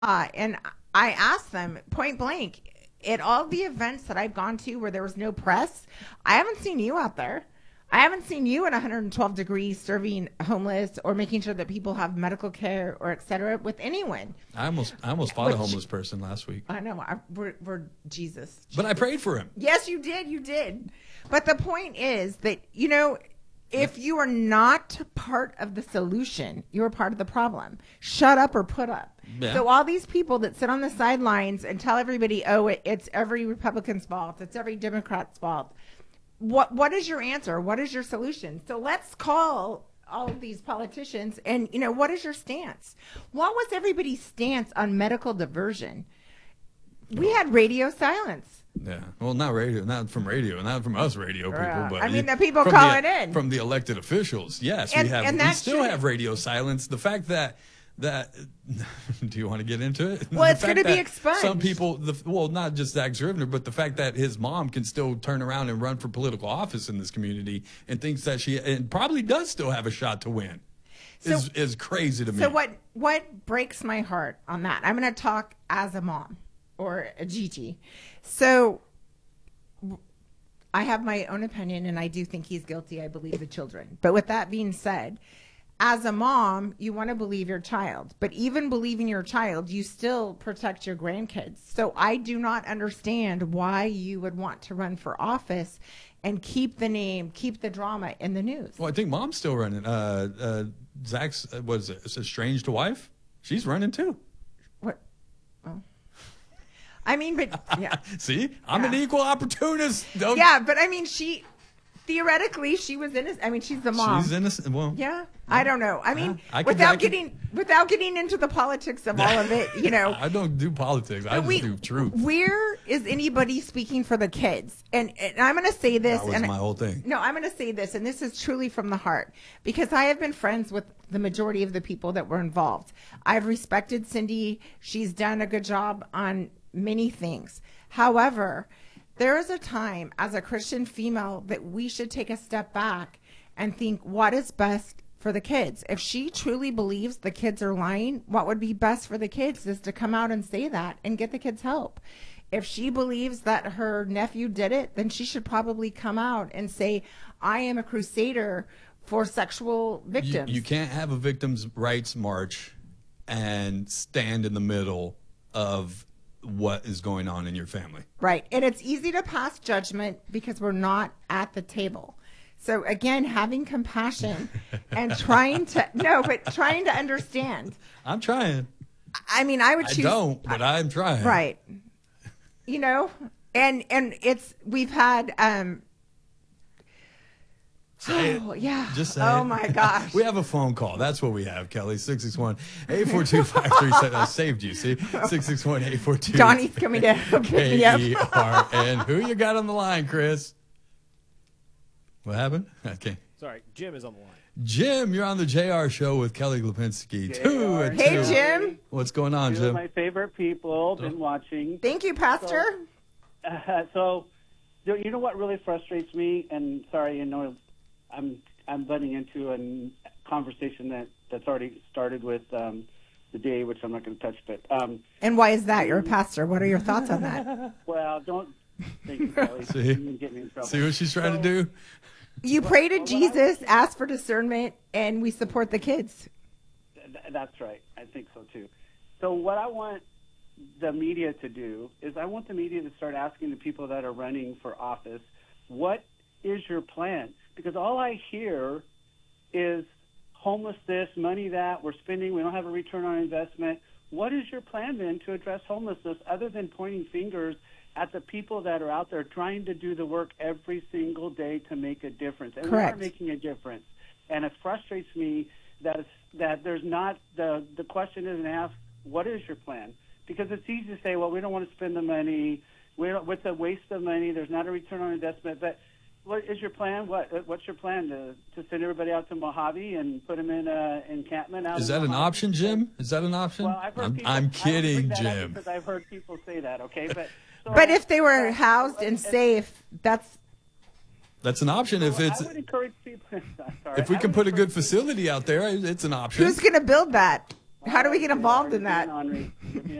And I asked them point blank, at all the events that I've gone to where there was no press, I haven't seen you out there. I haven't seen you at 112 degrees serving homeless or making sure that people have medical care or et cetera with anyone. I almost fought a homeless person last week. I know. We're Jesus. But I prayed for him. Yes, you did. You did. But the point is that, you know, if you are not part of the solution, you're part of the problem. Shut up or put up. Yeah. So all these people that sit on the sidelines and tell everybody, oh, it's every Republican's fault. It's every Democrat's fault. What is your answer? What is your solution? So let's call all of these politicians and, you know, what is your stance? What was everybody's stance on medical diversion? We had radio silence. Yeah. Well, not from us radio people, but I mean, the people calling in. From the elected officials. Yes, we still have radio silence. The fact that do you want to get into it? Well, it's going to be expunged. Some people, not just Zach Scrivener, but the fact that his mom can still turn around and run for political office in this community and thinks that and probably does still have a shot to win is crazy to me. So what breaks my heart on that? I'm going to talk as a mom or a Gigi. So I have my own opinion, and I do think he's guilty. I believe the children. But with that being said, as a mom, you want to believe your child, but even believing your child, you still protect your grandkids. So I do not understand why you would want to run for office and keep the name, keep the drama in the news. Well, I think mom's still running. Zach's, estranged wife? She's running too. What? Oh. I mean, but yeah. See, I'm an equal opportunist. Yeah, but I mean, theoretically, she was innocent. I mean, she's the mom. She's innocent. Well, yeah. I don't know. I mean, without getting into the politics of all of it, you know. I don't do politics. I just do truth. Where is anybody speaking for the kids? And I'm going to say this. That was my whole thing. No, I'm going to say this, and this is truly from the heart, because I have been friends with the majority of the people that were involved. I've respected Cindy. She's done a good job on many things. However, there is a time as a Christian female that we should take a step back and think what is best for the kids. If she truly believes the kids are lying, what would be best for the kids is to come out and say that and get the kids help. If she believes that her nephew did it, then she should probably come out and say, I am a crusader for sexual victims. You can't have a victims' rights march and stand in the middle of what is going on in your family. Right. And it's easy to pass judgment because we're not at the table. So again, having compassion and trying to understand. I'm trying. I mean, I would choose. I don't, but I'm trying. Right. You know, and we've had, yeah. Just say oh my gosh. We have a phone call. That's what we have, Kelly. 661-842-5377. Saved you, see? 661-842. Donnie's coming to pick me up. KERN. Who you got on the line, Chris? What happened? Okay. Sorry, Jim is on the line. Jim, you're on the JR Show with Kelly Glupinski. Hey, Jim. What's going on, Jim? My favorite people. Been watching. Thank you, Pastor. So, you know what really frustrates me? And sorry, you know, I'm butting into a conversation that's already started with the day, which I'm not going to touch. But and why is that? You're a pastor. What are your thoughts on that? Well, don't. Thank you, Kelly. See? Get me in trouble. See what she's trying to do? You pray to Jesus, ask for discernment, and we support the kids. That's right. I think so, too. So what I want the media to do is I want the media to start asking the people that are running for office, what is your plan? Because all I hear is homeless this, money that, we're spending, we don't have a return on investment. What is your plan then to address homelessness other than pointing fingers at the people that are out there trying to do the work every single day to make a difference? And Correct. We are making a difference. And it frustrates me that there's not the question isn't asked, what is your plan? Because it's easy to say, well, we don't want to spend the money. It's a waste of money. There's not a return on investment. But what is your plan? What's your plan to send everybody out to Mojave and put them in encampment? Is that an option, Jim? Is that an option? Well, I've heard I'm kidding, Jim. Because I've heard people say that. Okay, but. But if they were housed and safe, that's an option. If it's, I would encourage people. Sorry, if we can put a good facility out there, it's an option. Who's going to build that? How do we get involved in that? Give me